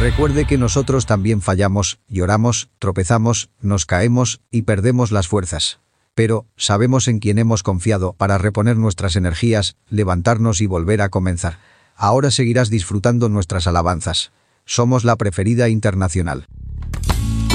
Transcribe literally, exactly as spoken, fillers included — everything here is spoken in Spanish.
Recuerde que nosotros también fallamos, lloramos, tropezamos, nos caemos y perdemos las fuerzas. Pero sabemos en quién hemos confiado para reponer nuestras energías, levantarnos y volver a comenzar. Ahora seguirás disfrutando nuestras alabanzas. Somos la preferida internacional.